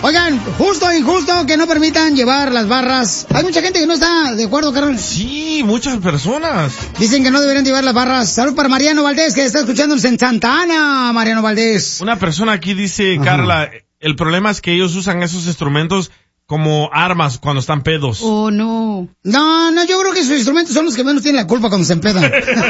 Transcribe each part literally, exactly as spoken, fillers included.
Oigan, justo o injusto que no permitan llevar las barras. Hay mucha gente que no está de acuerdo, carnal. Sí, muchas personas. Dicen que no deberían llevar las barras. Salud para Mariano Valdés, que está escuchándonos en Santa Ana, Mariano Valdés. Una persona aquí dice, Ajá. Carla, el problema es que ellos usan esos instrumentos como armas cuando están pedos. Oh, no. No, no, yo creo que sus instrumentos son los que menos tienen la culpa cuando se empedan.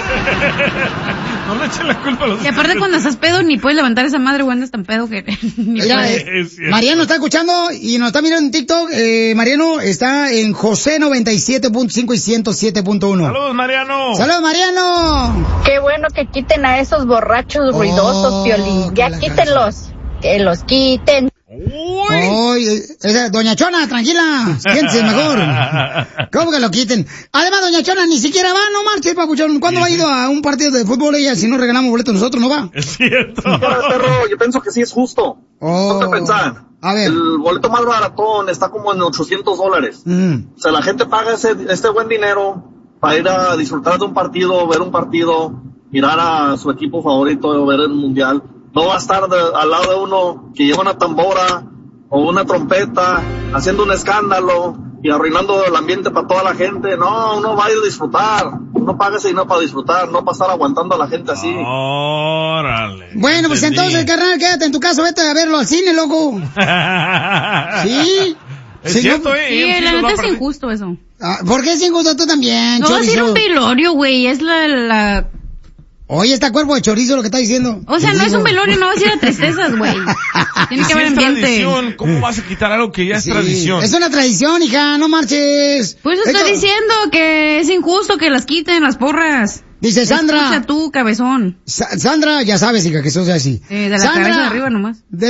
No le echen la culpa a los Y aparte instrumentos. cuando estás pedo ni puedes levantar esa madre o andas tan pedo que... ni Mira, eh, Mariano está escuchando y nos está mirando en TikTok. Eh, Mariano está en José noventa y siete punto cinco y ciento siete punto uno. ¡Saludos, Mariano! ¡Saludos, Mariano! Qué bueno que quiten a esos borrachos ruidosos, oh, Piolín. Ya quítenlos. Que los quiten. Uy, Uy esa, doña Chona, tranquila, siéntese mejor. ¿Cómo que lo quiten? Además, doña Chona ni siquiera va, no marche, papuchón. ¿Cuándo ha ido a un partido de fútbol ella si no regalamos boletos nosotros, no va? Es cierto. Pero, perro, yo pienso que sí es justo. Oh. ¿Qué pensar? A ver. El boleto más baratón está como en ochocientos dólares. Mm. O sea, la gente paga ese, este buen dinero para ir a disfrutar de un partido, ver un partido, mirar a su equipo favorito, ver el mundial. No va a estar de, al lado de uno que lleva una tambora o una trompeta haciendo un escándalo y arruinando el ambiente para toda la gente. No, uno va a ir a disfrutar. Uno paga ese dinero para disfrutar, no para estar aguantando a la gente así. Órale. Bueno, pues entendí. Entonces, carnal, quédate en tu casa, vete a verlo al cine, loco. Sí. Es sí, cierto, no, eh. Sí, la neta es injusto eso. Ah, ¿por qué es injusto tú también? No va a ser un velorio, güey, es la... la... Oye, está cuerpo de chorizo lo que está diciendo. O sea, no es un velorio, no va a ser a tristezas, güey. Tiene que si haber es ambiente. Tradición, ¿cómo vas a quitar algo que ya sí, es tradición? Es una tradición, hija, no marches. Pues estoy Esto... diciendo que es injusto que las quiten las porras. Dice Sandra. Escucha tú, cabezón. Sa Sandra, ya sabes, hija, que sos así. Eh, de la Sandra, cabeza de arriba nomás. De...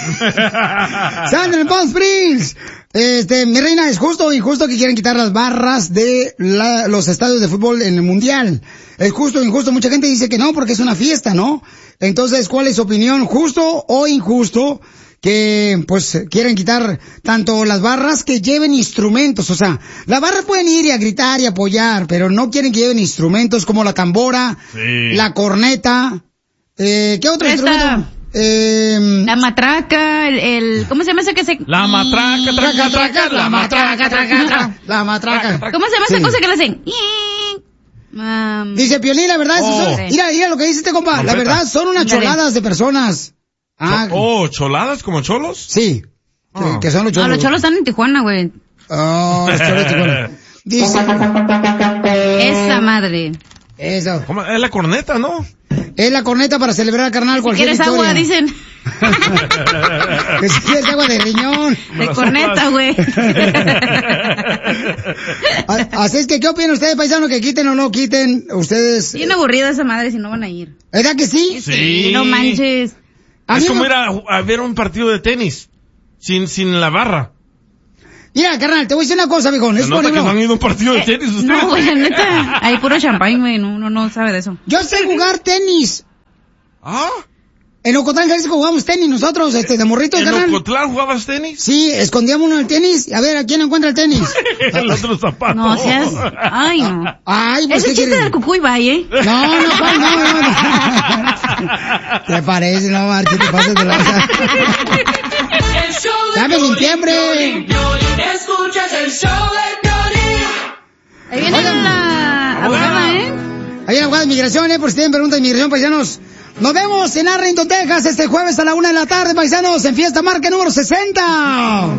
Sandra en Palm Springs. Este, mi reina, ¿es justo o injusto que quieran quitar las barras de la, los estadios de fútbol en el mundial? ¿Es justo o injusto? Mucha gente dice que no, porque es una fiesta, ¿no? Entonces, ¿cuál es su opinión? ¿Justo o injusto que, pues, quieren quitar tanto las barras que lleven instrumentos? O sea, las barras pueden ir y a gritar y apoyar, pero no quieren que lleven instrumentos como la tambora, sí. la corneta, eh, ¿qué otro Esta... instrumento? Eh, la matraca, el, el, ¿cómo se llama ese que se...? La matraca, traca, traca, la matraca, traca, traca. La matraca. ¿Cómo se llama esa sí. cosa que le hacen? Um... Dice Piolín, la verdad, oh. son, mira, mira lo que dice este compa, la verdad son unas choladas de personas. Ah. Oh, ¿choladas como cholos? Sí, oh. que son los cholos. No, los cholos están en Tijuana, güey. Oh, los cholos de Tijuana. Dice... Esa madre. Eso. ¿Cómo? Es la corneta, ¿no? Es la corneta para celebrar, carnal, si cualquier quieres historia. Agua, dicen. Que si quieres agua de riñón. De corneta, güey. Así es que, ¿qué opinan ustedes, paisanos, que quiten o no quiten ustedes? Bien aburrida esa madre si no van a ir. ¿Verdad que sí? Sí. sí no manches. Es como ir a, a ver un partido de tenis. Sin, sin la barra. Mira, carnal, te voy a decir una cosa, viejón. Es nota por que no han ido a un partido de tenis. Eh, no, güey, neta. Hay puro champán, güey. No, uno no sabe de eso. Yo sé jugar tenis. ¿Ah? En Ocotlán, Jalisco, jugamos tenis nosotros, este, de morritos, ¿En carnal. Ocotlán jugabas tenis? Sí, escondíamos uno el tenis. A ver, ¿a quién encuentra el tenis? El otro zapato. No, seas... Ay, no. Ay, pues, ese chiste quieres? del cucuy, vaya, ¿eh? No, no, no, no, no. ¿Te parece? No, Marchi, te pasas de la... ¡Dame septiembre! Escuchas el show de Piolín. Ahí viene la abogada, ¿eh? Ahí viene la abogada de migración, ¿eh? Por si tienen preguntas de migración, paisanos. Nos vemos en Arlington, Texas, este jueves a la una de la tarde, paisanos, en Fiesta Marca número sesenta.